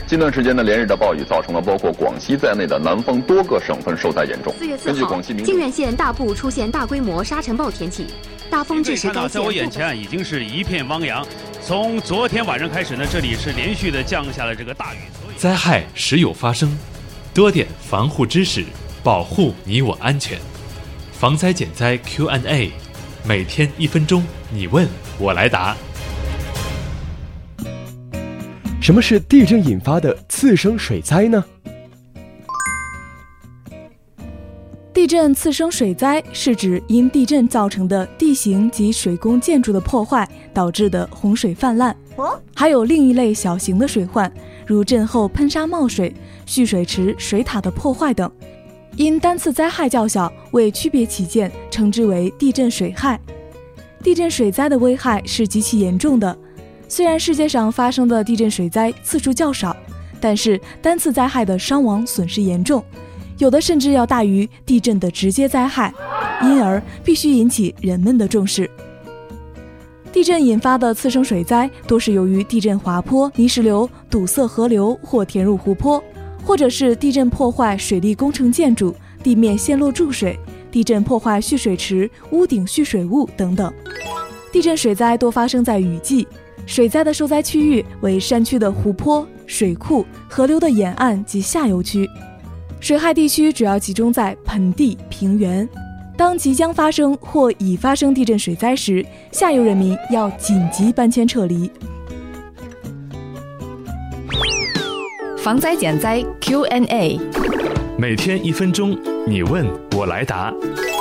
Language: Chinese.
近段时间呢，连日的暴雨造成了包括广西在内的南方多个省份受灾严重。 4月4号，靖远县大部出现大规模沙尘暴天气，大风致使该县。 在我眼前已经是一片汪洋。从昨天晚上开始呢，这里是连续的降下了这个大雨。 灾害时有发生，多点防护知识，保护你我安全。防灾减灾 Q&A， 每天1分钟，你问我来答。 什么是地震引发的次生水灾呢？ 地震次生水灾是指因地震造成的地形及水工建筑的破坏导致的洪水泛滥，还有另一类小型的水患，如震后喷沙冒水、蓄水池、水塔的破坏等。因单次灾害较小，为区别起见，称之为地震水害。地震水灾的危害是极其严重的。虽然世界上发生的地震水灾次数较少，但是单次灾害的伤亡损失严重，有的甚至要大于地震的直接灾害，因而必须引起人们的重视。地震引发的次生水灾多是由于地震滑坡、泥石流堵塞河流或填入湖泊，或者是地震破坏水利工程建筑、地面陷落注水、地震破坏蓄水池、屋顶蓄水物等等。地震水灾多发生在雨季，水灾的受灾区域为山区的湖泊、水库、河流的沿岸及下游区。水害地区主要集中在盆地、平原。当即将发生或已发生地震水灾时，下游人民要紧急搬迁撤离。 防灾减灾 Q&A， 每天1分钟，你问我来答。